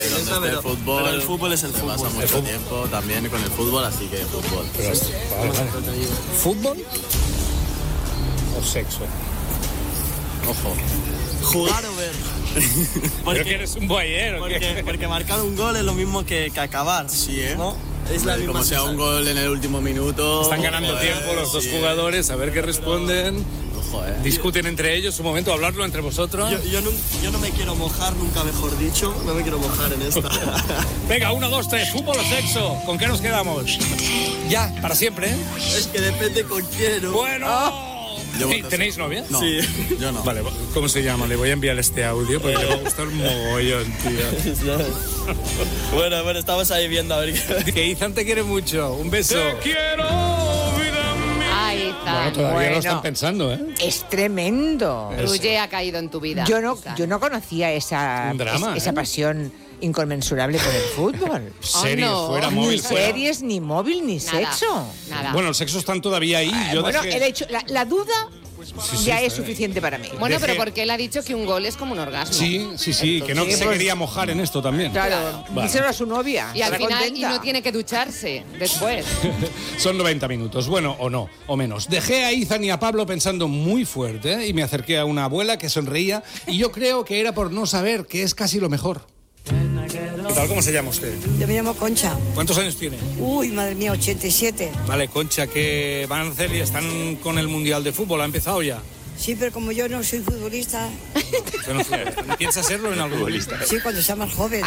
Pero el fútbol es el fútbol. Pasa mucho tiempo también con el fútbol, así que fútbol. ¿Fútbol o sexo? Ojo. Jugar o ver. Porque que eres un boyero. Porque marcar un gol es lo mismo que acabar. Sí, ¿eh? ¿No? Es la misma como sea un gol en el último minuto. Están ganando tiempo los dos jugadores, a ver qué responden. Ojo, Discuten entre ellos, un momento, hablarlo entre vosotros. Yo no me quiero mojar, nunca mejor dicho. No me quiero mojar en esta. Venga, 1, 2, 3, fútbol o sexo. ¿Con qué nos quedamos? Ya, para siempre, ¿eh? Es que depende con quién, ¿no? Bueno. Sí, ¿tenéis novia? No, Sí. yo no. Vale, ¿cómo se llama? Le voy a enviar este audio porque le va a gustar mogollón, tío. Bueno, estamos ahí viendo a ver qué... Que Izan te quiere mucho. Un beso. Te quiero, vida mía. Ay, Izan. Bueno, todavía lo están pensando, ¿eh? Es tremendo. Ruge ha caído en tu vida. Yo no conocía esa Un drama, esa ¿eh? pasión inconmensurable por el fútbol. Series, no. fuera, Ni móvil, fuera. series, ni móvil, ni Nada, sexo. Nada. Bueno, el sexo están todavía ahí. Yo Bueno, dejé- el hecho, la duda sí, ya es está suficiente para mí. Bueno, dejé- pero porque él ha dicho que un gol es como un orgasmo. Sí, que no se quería mojar en esto también. Claro, Vale. díselo a su novia. Y al estará final contenta. y no tiene que ducharse después. Son 90 minutos, bueno, o no, o menos. Dejé a Izan y a Pablo pensando muy fuerte, ¿eh? Y me acerqué a una abuela que sonreía y yo creo que era por no saber que es casi lo mejor. ¿Qué tal? ¿Cómo se llama usted? Yo me llamo Concha. ¿Cuántos años tiene? Uy, madre mía, 87. Vale, Concha, ¿qué van a hacer? ¿Están con el Mundial de Fútbol? ¿Ha empezado ya? Sí, pero como yo no soy futbolista, Usted no piensa serlo en algún momento. sí, cuando sea más joven.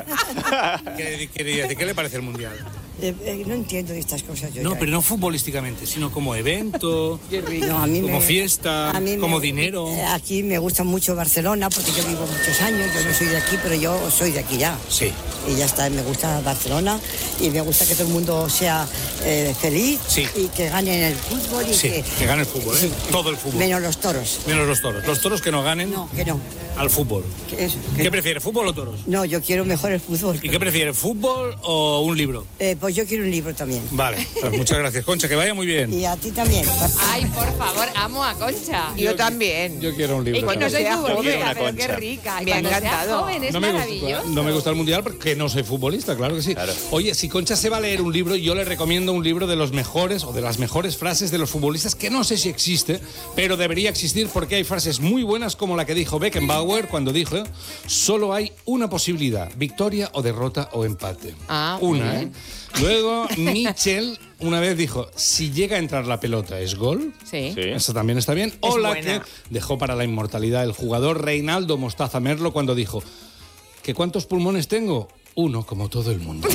¿Qué le parece el Mundial? No entiendo de estas cosas yo. No, ya. pero no futbolísticamente, sino como evento, No, a mí como fiesta, a mí como dinero. Aquí me gusta mucho Barcelona porque yo vivo muchos años. Yo no soy de aquí, pero yo soy de aquí ya. Sí. Y ya está, me gusta Barcelona y me gusta que todo el mundo sea feliz Sí. y que gane en el fútbol. Y Sí, que gane el fútbol, ¿eh? Sí. Todo el fútbol. Menos los toros. Menos los toros. Los toros que no ganen No, que no. al fútbol. Que eso, ¿Qué prefiere, fútbol o toros? No, yo quiero mejor el fútbol. ¿Y qué prefiere, fútbol o un libro? Pues yo quiero un libro también. Vale, pues muchas gracias, Concha, que vaya muy bien. Y a ti también. Ay, por favor, amo a Concha. Yo también. Yo quiero un libro. Y cuando soy sea futbolista, joven, pero qué rica. Y Me ha cuando sea encantado. joven es no me maravilloso. gusta, no me gusta el mundial porque no soy futbolista, claro que sí. Oye, si Concha se va a leer un libro, yo le recomiendo un libro de los mejores o de las mejores frases de los futbolistas, que no sé si existe, pero debería existir porque hay frases muy buenas como la que dijo Beckenbauer cuando dijo: solo hay una posibilidad, victoria o derrota o empate. Ah, muy una, ¿eh? bien. Luego, Mitchell una vez dijo: si llega a entrar la pelota, ¿es gol? Sí. Eso también está bien. O Es la buena. que dejó para la inmortalidad el jugador Reinaldo Mostaza Merlo cuando dijo: ¿que cuántos pulmones tengo? Uno, como todo el mundo.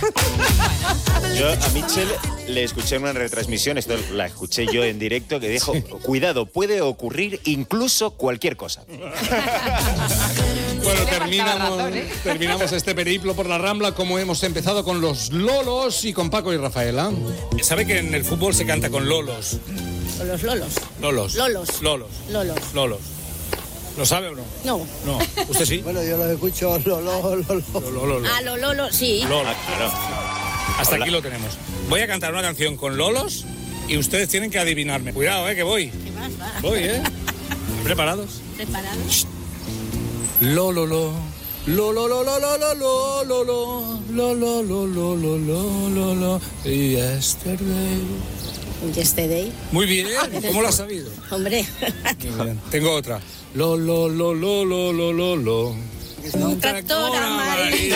Yo a Mitchell le escuché en una retransmisión, esto la escuché yo en directo, que dijo: cuidado, puede ocurrir incluso cualquier cosa. Bueno, Le faltaba razón, ¿eh? terminamos este periplo por la Rambla como hemos empezado con los Lolos y con Paco y Rafaela. ¿Sabe que en el fútbol se canta con Lolos? Con los lolos. Lolos. Lolos. Lolos. Lolos. Lolos. ¿Lo sabe o no? No. No. ¿Usted sí? Bueno, yo lo escucho, Lolo. Ah, los lolos, sí. Lolos. Claro. Hasta aquí lo tenemos. Voy a cantar una canción con Lolos y ustedes tienen que adivinarme. Cuidado, que voy. Voy, ¿Preparados? ¿Preparados? Lo lo lo lo lo lo lo lo lo lo lo lo lo lo lo lo lo lo lo yesterday. Yesterday. Muy bien, ¿cómo lo has sabido? Hombre. Muy bien. Tengo otra. Lo lo lo lo lo lo lo lo. Un tractor amarillo.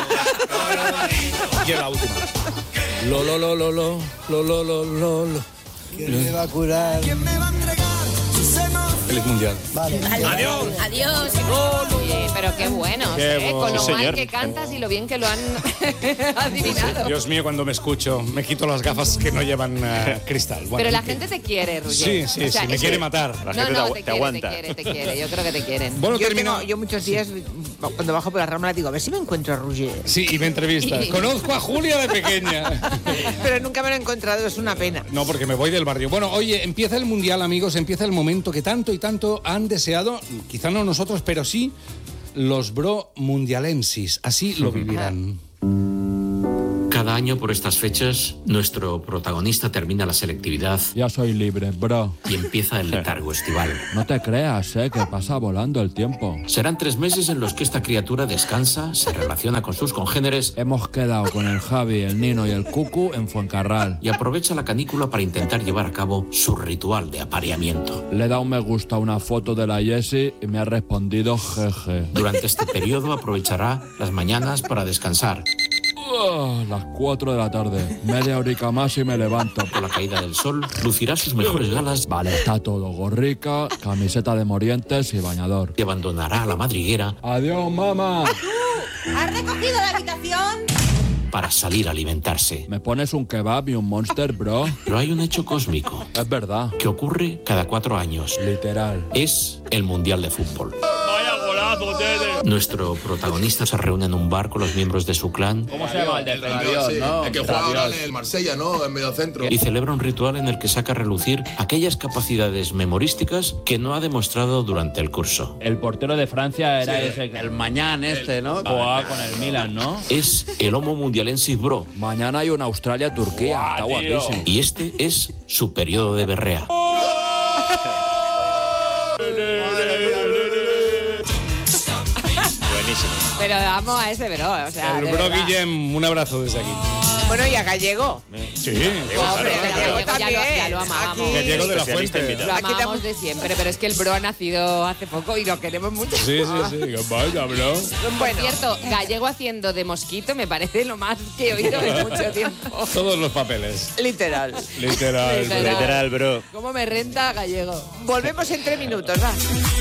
Y la última. Lo lo lo lo lo lo lo lo lo lo. ¿Quién me va a curar? Feliz mundial. Vale. Adiós. Adiós. Oye, pero qué buenos, Qué Con lo Sí, mal señor. que cantas y lo bien que lo han adivinado. Dios mío, cuando me escucho, me quito las gafas que no llevan cristal. Bueno, Pero la ¿qué? gente te quiere, Roger. Sí, sí, sí, me es quiere que- matar. La No, gente no, te te aguanta. quiere. Yo creo que te quieren. Bueno, Yo muchos días, cuando bajo por la Rambla, digo, a ver si me encuentro a Roger. Sí, y me entrevistas. Conozco a Julia de pequeña. Pero nunca me lo he encontrado, es una pena. No, porque me voy del barrio. Bueno, oye, empieza el Mundial, amigos, empieza el momento que tanto y tanto han deseado, quizá no nosotros, pero sí los bro mundialensis. Así lo vivirán. Cada Cada año por estas fechas, nuestro protagonista termina la selectividad. Ya soy libre, bro. Y empieza el letargo estival. No te creas, que pasa volando el tiempo. Serán 3 meses en los que esta criatura descansa, se relaciona con sus congéneres. Hemos quedado con el Javi, el Nino y el Cucu en Fuencarral. Y aprovecha la canícula para intentar llevar a cabo su ritual de apareamiento. Le he dado un me gusta a una foto de la Jessie y me ha respondido jeje. Durante este periodo aprovechará las mañanas para descansar. Las 4 de la tarde, media horica más y me levanto. Por la caída del sol, lucirá sus mejores galas. Vale, está todo, gorrica, camiseta de Morientes y bañador. Y abandonará la madriguera. Adiós, mamá. ¿Has recogido la habitación? Para salir a alimentarse. ¿Me pones un kebab y un Monster, bro? Pero hay un hecho cósmico. Es verdad. Que ocurre cada 4 años. Literal. Es el Mundial de Fútbol. ¡Vaya golazo, Tele! Nuestro protagonista se reúne en un bar con los miembros de su clan. ¿Cómo se llama el defensor, no? El que juega ahora en el Marsella, ¿no? En mediocentro. Y celebra un ritual en el que saca a relucir aquellas capacidades memorísticas que no ha demostrado durante el curso. El portero de Francia era ese, el Mañán ¿no? Jugaba con el Milan, ¿no? Es el Homo Mundialensis Bro. Mañana hay una Australia-Turquía. Está guapísimo. Y este es su periodo de berrea. Buenísimo. Pero amo a ese bro, o sea, El de bro verdad. Guillem, un abrazo desde aquí. Bueno, y a Gallego. Sí, Hombre, Gallego también. Ya lo amábamos. Aquí- Gallego de la Especialista Fuente. invitado. Lo amamos de siempre, pero es que el bro ha nacido hace poco y lo queremos mucho. Sí. Que vaya, bro. Bueno, Por cierto, Gallego haciendo de mosquito me parece lo más que he oído en mucho tiempo. Todos los papeles. literal. Literal. Literal, bro. ¿Cómo me renta Gallego? Volvemos en 3 minutos, va.